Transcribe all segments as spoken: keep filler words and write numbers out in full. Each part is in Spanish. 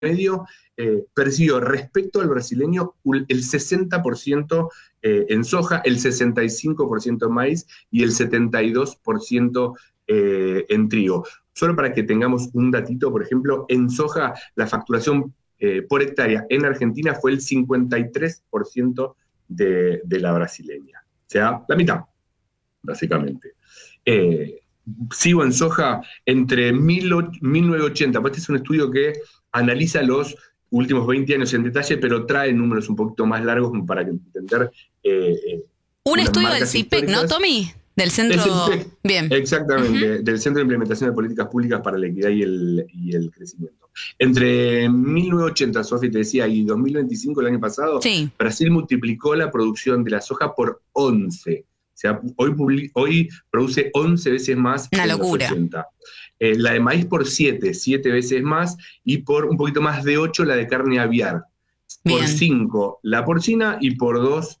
promedio eh, percibió respecto al brasileño el sesenta por ciento eh, en soja, el sesenta y cinco por ciento en maíz y el setenta y dos por ciento eh, en trigo. Solo para que tengamos un datito, por ejemplo, en soja la facturación eh, por hectárea en Argentina fue el cincuenta y tres por ciento de, de la brasileña. O sea, la mitad, básicamente. Eh, sigo en soja entre mil novecientos ochenta, pues este es un estudio que analiza los últimos veinte años en detalle, pero trae números un poquito más largos para entender eh, eh, un estudio del C I P E C, ¿no, Tommy? Del centro... C I P E C, bien. Exactamente, Uh-huh. del Centro de Implementación de Políticas Públicas para la Equidad y el, y el Crecimiento. Entre mil novecientos ochenta, Sofi te decía, y dos mil veinticinco, el año pasado, sí. Brasil multiplicó la producción de la soja por once. O sea, hoy, hoy produce once veces más que en locura. los ochenta. Eh, la de maíz por siete, siete veces más, y por un poquito más de ocho la de carne aviar. Por cinco la porcina y por dos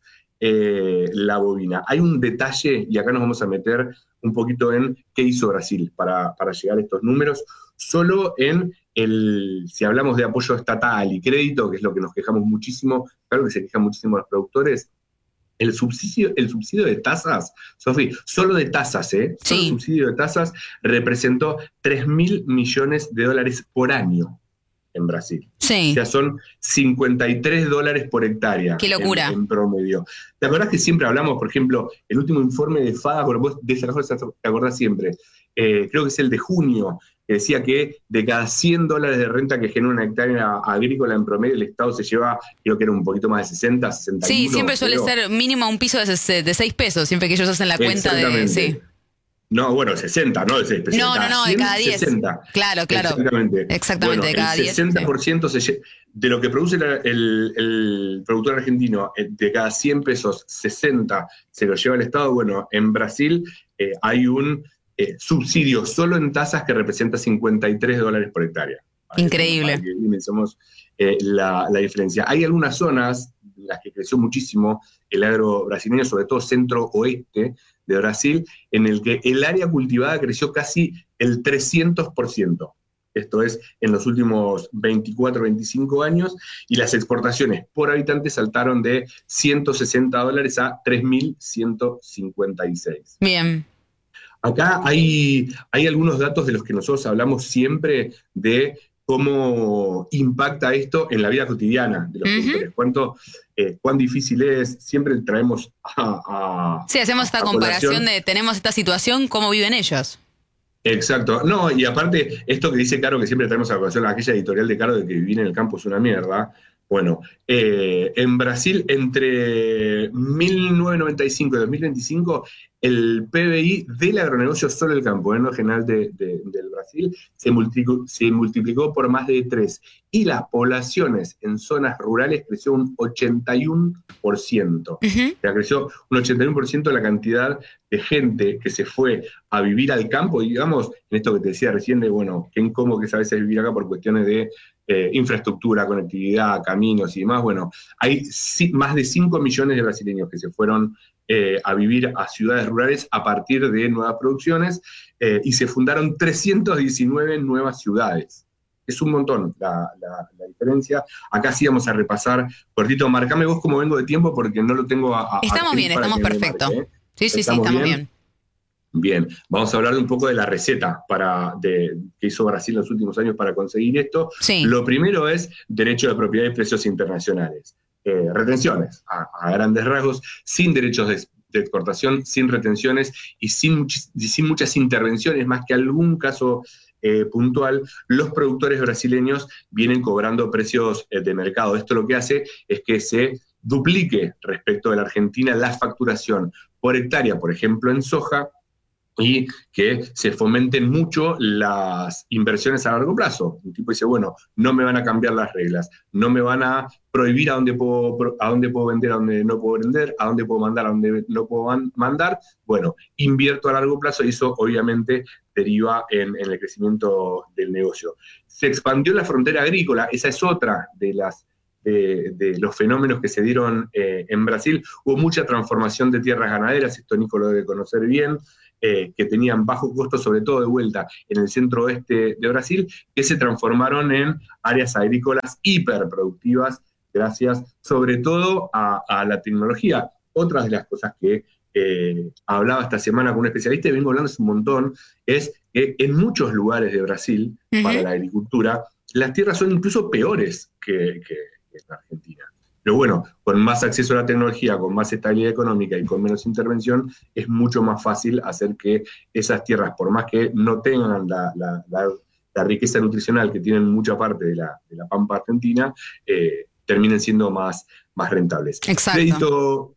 eh, la bovina. Hay un detalle, y acá nos vamos a meter un poquito en qué hizo Brasil para, para llegar a estos números. Solo en el, si hablamos de apoyo estatal y crédito, que es lo que nos quejamos muchísimo, claro que se quejan muchísimo los productores, El subsidio, el subsidio de tasas, Sofi, solo de tasas, ¿eh? Sí. Solo el subsidio de tasas representó tres mil millones de dólares por año en Brasil. Sí. O sea, son cincuenta y tres dólares por hectárea. ¡Qué locura! En, en promedio. ¿Te acordás que siempre hablamos, por ejemplo, el último informe de FADA, porque vos de esa cosa te acordás siempre, eh, creo que es el de junio, que decía que de cada cien dólares de renta que genera una hectárea agrícola en promedio, el Estado se lleva, creo que era un poquito más de sesenta, sesenta y uno. Sí, siempre suele pero... ser mínimo un piso de, de seis pesos, siempre que ellos hacen la cuenta de... Sí. No, bueno, sesenta, no de seis pesos. No, no, no, de cada diez. sesenta. Claro, claro. Exactamente. Exactamente, bueno, de cada diez. El sesenta por ciento sí. se, de lo que produce el, el, el productor argentino, de cada cien pesos, sesenta se lo lleva el Estado. Bueno, en Brasil eh, hay un eh, subsidio solo en tasas que representa cincuenta y tres dólares por hectárea. Increíble. Para que dimensionemos eh, la, la diferencia. Hay algunas zonas en las que creció muchísimo el agro brasileño, sobre todo centro-oeste de Brasil, en el que el área cultivada creció casi el trescientos por ciento. Esto es, en los últimos veinticuatro, veinticinco años, y las exportaciones por habitante saltaron de ciento sesenta dólares a tres mil ciento cincuenta y seis. Bien. Acá hay, hay algunos datos de los que nosotros hablamos siempre de cómo impacta esto en la vida cotidiana de los uh-huh. productores, cuánto, eh, cuán difícil es, siempre traemos a... a sí, hacemos esta comparación colación. de tenemos esta situación, ¿cómo viven ellos? Exacto, no, y aparte, esto que dice Caro, que siempre traemos a colación, aquella editorial de Caro de que vivir en el campo es una mierda. Bueno, eh, en Brasil, entre mil novecientos noventa y cinco y dos mil veinticinco, el P B I del agronegocio solo el campo, en lo general de, de, del Brasil, se multiplicó, se multiplicó por más de tres. Y las poblaciones en zonas rurales creció un ochenta y uno por ciento. Uh-huh. O sea, creció un ochenta y uno por ciento la cantidad de gente que se fue a vivir al campo, y digamos, en esto que te decía recién, de, bueno, qué incómodo que es a veces vivir acá por cuestiones de eh, infraestructura, conectividad, caminos y demás. Bueno, hay si, más de cinco millones de brasileños que se fueron eh, a vivir a ciudades rurales a partir de nuevas producciones, eh, y se fundaron trescientas diecinueve nuevas ciudades. Es un montón la, la, la diferencia. Acá sí vamos a repasar cortito. Marcame vos cómo vengo de tiempo, porque no lo tengo a... a estamos a bien, estamos perfecto. Marque, ¿eh? Sí, sí, ¿Estamos sí, estamos bien? bien. Bien, vamos a hablar de un poco de la receta para, de, que hizo Brasil en los últimos años para conseguir esto. Sí. Lo primero es derecho de propiedad y precios internacionales. Eh, retenciones, a, a grandes rasgos, sin derechos de, de exportación, sin retenciones y sin, sin muchas intervenciones, más que algún caso eh, puntual, los productores brasileños vienen cobrando precios eh, de mercado. Esto lo que hace es que se duplique respecto de la Argentina la facturación por hectárea, por ejemplo, en soja, y que se fomenten mucho las inversiones a largo plazo. Un tipo dice, bueno, no me van a cambiar las reglas, no me van a prohibir a dónde puedo, a dónde puedo vender, a dónde no puedo vender, a dónde puedo mandar, a dónde no puedo mandar. Bueno, invierto a largo plazo y eso obviamente deriva en, en el crecimiento del negocio. Se expandió la frontera agrícola, esa es otra de las De, de los fenómenos que se dieron eh, en Brasil. Hubo mucha transformación de tierras ganaderas, esto Nico lo debe conocer bien, eh, que tenían bajo costo, sobre todo de vuelta en el centro oeste de Brasil, que se transformaron en áreas agrícolas hiperproductivas, gracias sobre todo a, a la tecnología. Otras de las cosas que eh, hablaba esta semana con un especialista, y vengo hablando hace un montón, es que en muchos lugares de Brasil, uh-huh. para la agricultura, las tierras son incluso peores que, que, que en Argentina. Pero bueno, con más acceso a la tecnología, con más estabilidad económica y con menos intervención, es mucho más fácil hacer que esas tierras, por más que no tengan la, la, la, la riqueza nutricional que tienen mucha parte de la, de la pampa argentina, eh, terminen siendo más, más rentables. Exacto. Crédito,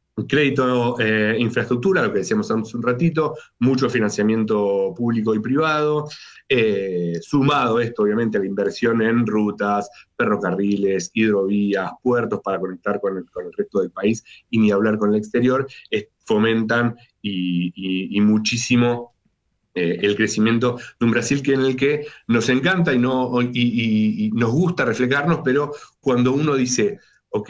crédito eh, infraestructura, lo que decíamos hace un ratito, mucho financiamiento público y privado, eh, sumado esto obviamente a la inversión en rutas, ferrocarriles, hidrovías, puertos para conectar con el, con el resto del país y ni hablar con el exterior, es, fomentan y, y, y muchísimo eh, el crecimiento de un Brasil que en el que nos encanta y, no, y, y, y nos gusta reflejarnos, pero cuando uno dice, ok,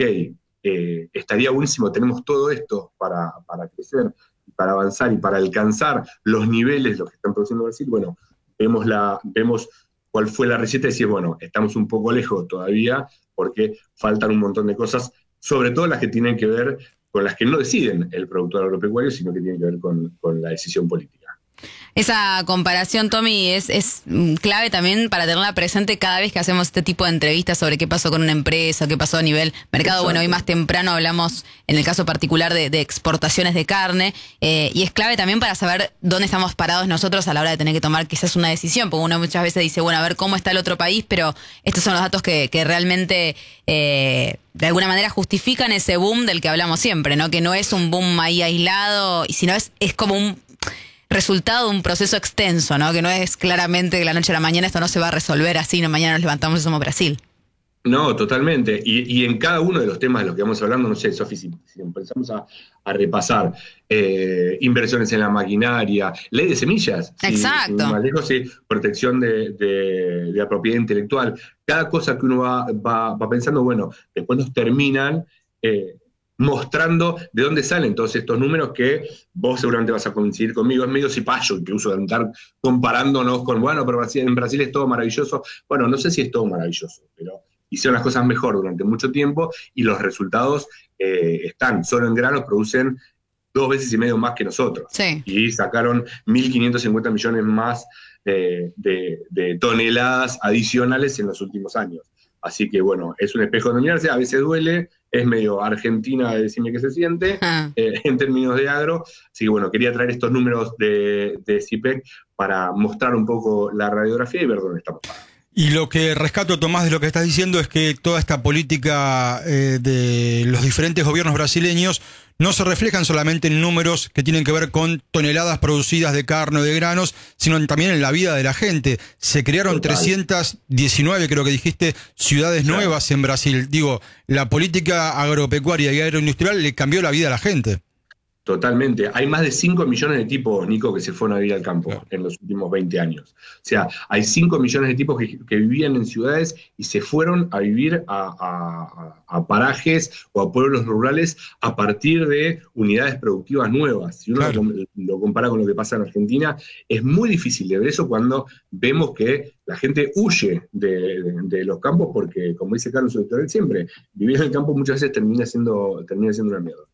Eh, estaría buenísimo, tenemos todo esto para, para crecer, para avanzar y para alcanzar los niveles, los que están produciendo Brasil, bueno, vemos, la, vemos cuál fue la receta y decir, bueno, estamos un poco lejos todavía porque faltan un montón de cosas, sobre todo las que tienen que ver con las que no deciden el productor agropecuario, sino que tienen que ver con, con la decisión política. Esa comparación, Tommy, es, es clave también para tenerla presente cada vez que hacemos este tipo de entrevistas sobre qué pasó con una empresa, qué pasó a nivel mercado. Exacto. Bueno, hoy más temprano hablamos en el caso particular de, de exportaciones de carne, eh, y es clave también para saber dónde estamos parados nosotros a la hora de tener que tomar quizás una decisión, porque uno muchas veces dice, bueno, a ver cómo está el otro país, pero estos son los datos que, que realmente eh, de alguna manera justifican ese boom del que hablamos siempre, ¿no? Que no es un boom ahí aislado, y sino es, es como un resultado de un proceso extenso, ¿no? Que no es claramente de la noche a la mañana esto no se va a resolver así, no mañana nos levantamos y somos Brasil. No, totalmente. Y, y en cada uno de los temas de los que vamos hablando, no sé, Sofi, si, si empezamos a, a repasar eh, inversiones en la maquinaria, ley de semillas, exacto, si, si más lejos, sí, protección de, de, de la propiedad intelectual, cada cosa que uno va, va, va pensando, bueno, después nos terminan eh, mostrando de dónde salen todos estos números que vos seguramente vas a coincidir conmigo, es medio cipayo incluso de estar comparándonos con, bueno, pero en Brasil es todo maravilloso. Bueno, no sé si es todo maravilloso, pero hicieron las cosas mejor durante mucho tiempo y los resultados eh, están, solo en granos producen dos veces y medio más que nosotros. Sí. Y sacaron mil quinientos cincuenta millones más eh, de, de toneladas adicionales en los últimos años. Así que bueno, es un espejo de mirarse, a veces duele, es medio Argentina de decirme que se siente, ah. eh, en términos de agro. Así que bueno, quería traer estos números de, de CIPEC para mostrar un poco la radiografía y ver dónde estamos. Y lo que rescato, Tomás, de lo que estás diciendo es que toda esta política eh, de los diferentes gobiernos brasileños no se reflejan solamente en números que tienen que ver con toneladas producidas de carne o de granos, sino también en la vida de la gente. Se crearon Total. trescientas diecinueve, creo que dijiste, ciudades claro. nuevas en Brasil. Digo, la política agropecuaria y agroindustrial le cambió la vida a la gente. Totalmente. Hay más de cinco millones de tipos, Nico, que se fueron a vivir al campo claro. en los últimos veinte años. O sea, hay cinco millones de tipos que, que vivían en ciudades y se fueron a vivir a, a, a parajes o a pueblos rurales a partir de unidades productivas nuevas. Si uno claro. lo, lo compara con lo que pasa en Argentina, es muy difícil de ver eso cuando vemos que la gente huye de, de, de los campos porque, como dice Carlos Editorial siempre, vivir en el campo muchas veces termina siendo, termina siendo una mierda.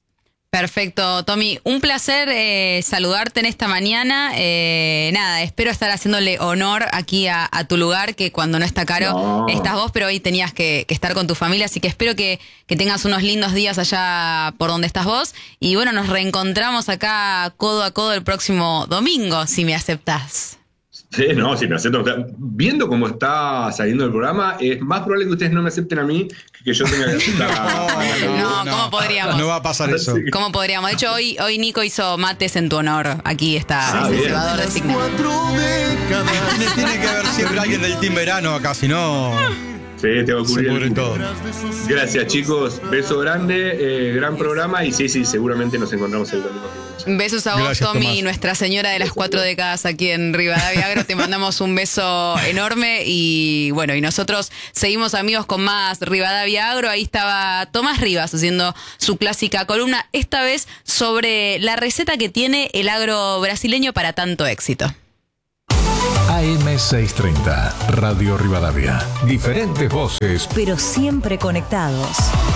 Perfecto, Tommy. Un placer eh, saludarte en esta mañana. Eh, nada, espero estar haciéndole honor aquí a, a tu lugar, que cuando no está Caro no. estás vos, pero hoy tenías que, que estar con tu familia, así que espero que, que tengas unos lindos días allá por donde estás vos. Y bueno, nos reencontramos acá codo a codo el próximo domingo, si me aceptás. Sí, no, si me acepto. Viendo cómo está saliendo el programa, es más probable que ustedes no me acepten a mí que que yo tenga que aceptar a... No, no, no, ¿cómo podríamos? No va a pasar eso. ¿Cómo podríamos? De hecho, hoy, hoy Nico hizo mates en tu honor. Aquí está ah, el cebador designado. Tiene, tiene que haber siempre alguien del Team Verano acá, si no... Sí, tengo que cubrir el todo. Gracias, chicos. Beso grande, eh, gran programa y sí, sí, seguramente nos encontramos el domingo. Besos a vos, Gracias, Tommy, Tomás. Nuestra Señora de las Cuatro Décadas aquí en Rivadavia Agro. Te mandamos un beso enorme y bueno, y nosotros seguimos amigos con más Rivadavia Agro. Ahí estaba Tomás Rivas haciendo su clásica columna, esta vez sobre la receta que tiene el agro brasileño para tanto éxito. A M seiscientos treinta, Radio Rivadavia. Diferentes voces, pero siempre conectados.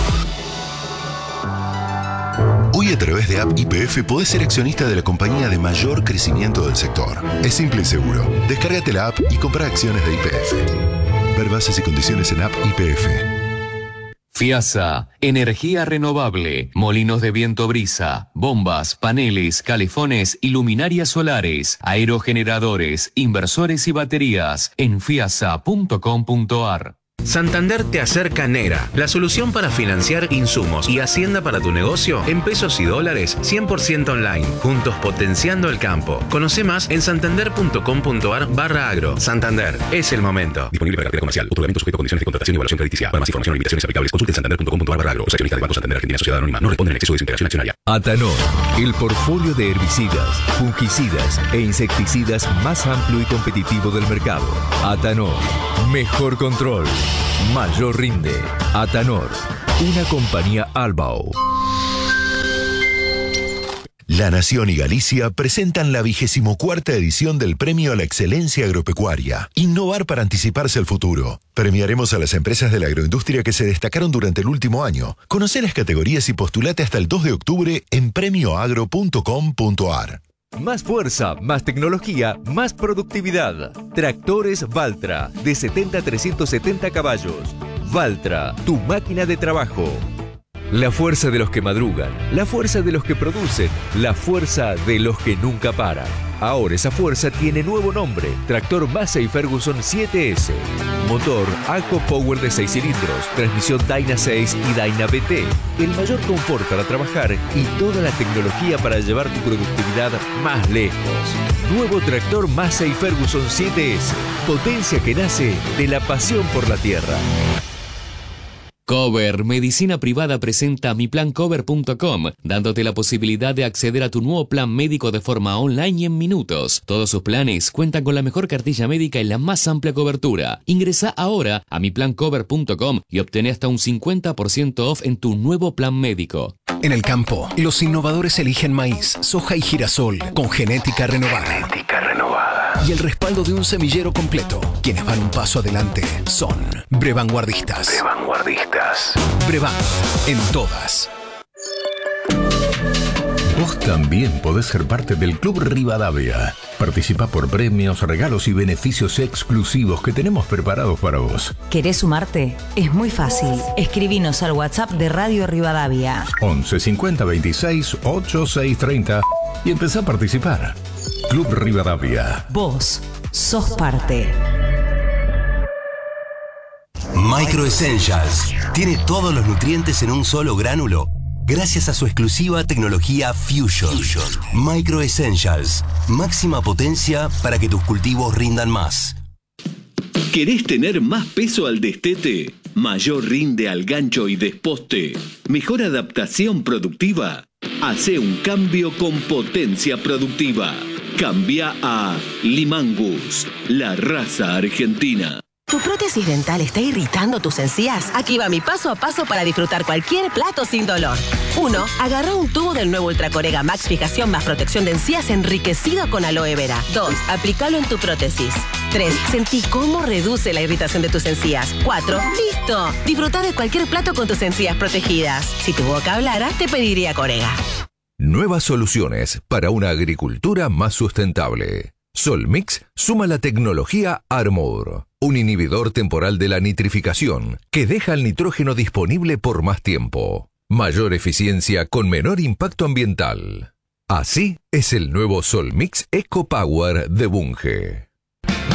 Hoy a través de App Y P F podés ser accionista de la compañía de mayor crecimiento del sector. Es simple y seguro. Descárgate la app y compra acciones de Y P F. Ver bases y condiciones en App Y P F. FIASA, energía renovable, molinos de viento brisa, bombas, paneles, calefones y luminarias solares, aerogeneradores, inversores y baterías en fiasa punto com punto ar. Santander te acerca Nera, la solución para financiar insumos y hacienda para tu negocio en pesos y dólares cien por ciento online, juntos potenciando el campo. Conoce más en santander punto com punto ar barra agro. Santander, es el momento. Disponible para cartera comercial. Otorgamiento sujeto a condiciones de contratación y evaluación crediticia. Para más información o limitaciones aplicables, consulte en santander punto com punto ar barra agro. Los accionistas del Banco Santander Argentina Sociedad Anónima no responden en exceso de desintegración accionaria. Atanor, el portfolio de herbicidas, fungicidas e insecticidas más amplio y competitivo del mercado. Atanor, mejor control, mayor rinde. Atanor, una compañía Albao. La Nación y Galicia presentan la vigésimo cuarta edición del Premio a la Excelencia Agropecuaria. Innovar para anticiparse al futuro. Premiaremos a las empresas de la agroindustria que se destacaron durante el último año. Conoce las categorías y postulate hasta el dos de octubre en premio agro punto com punto ar. Más fuerza, más tecnología, más productividad. Tractores Valtra, de setenta a trescientos setenta caballos. Valtra, tu máquina de trabajo. La fuerza de los que madrugan, la fuerza de los que producen, la fuerza de los que nunca paran. Ahora esa fuerza tiene nuevo nombre, Tractor Massey Ferguson siete ese. Motor AGCO Power de seis cilindros, transmisión Dyna seis y Dyna B T. El mayor confort para trabajar y toda la tecnología para llevar tu productividad más lejos. Nuevo Tractor Massey Ferguson siete ese. Potencia que nace de la pasión por la tierra. Cover Medicina Privada presenta mi plan cover punto com, dándote la posibilidad de acceder a tu nuevo plan médico de forma online y en minutos. Todos sus planes cuentan con la mejor cartilla médica y la más amplia cobertura. Ingresa ahora a mi plan cover punto com y obtén hasta un cincuenta por ciento off en tu nuevo plan médico. En el campo, los innovadores eligen maíz, soja y girasol con genética renovada. Genética renovada. Y el respaldo de un semillero completo. Quienes van un paso adelante son Brevanguardistas. Brevanguardistas. Brevan, en todas. Vos también podés ser parte del Club Rivadavia. Participa por premios, regalos y beneficios exclusivos que tenemos preparados para vos. ¿Querés sumarte? Es muy fácil. Escribinos al WhatsApp de Radio Rivadavia. once cincuenta veintiséis ochenta y seis treinta y empezá a participar. Club Rivadavia. Vos sos parte. Micro Essentials tiene todos los nutrientes en un solo gránulo gracias a su exclusiva tecnología Fusion. Fusion. Micro Essentials, máxima potencia para que tus cultivos rindan más. ¿Querés tener más peso al destete? ¿Mayor rinde al gancho y desposte? ¿Mejor adaptación productiva? Hace un cambio con potencia productiva. Cambia a Limangus, la raza argentina. ¿Tu prótesis dental está irritando tus encías? Aquí va mi paso a paso para disfrutar cualquier plato sin dolor. uno. Agarra un tubo del nuevo Ultracorega Max Fijación más protección de encías enriquecido con aloe vera. dos. Aplícalo en tu prótesis. tres. Sentí cómo reduce la irritación de tus encías. cuatro. ¡Listo! Disfruta de cualquier plato con tus encías protegidas. Si tu boca hablara, te pediría Corega. Nuevas soluciones para una agricultura más sustentable. Solmix suma la tecnología Armour, un inhibidor temporal de la nitrificación que deja el nitrógeno disponible por más tiempo. Mayor eficiencia con menor impacto ambiental. Así es el nuevo Solmix Eco Power de Bunge.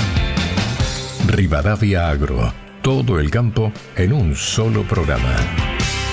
Rivadavia Agro. Todo el campo en un solo programa.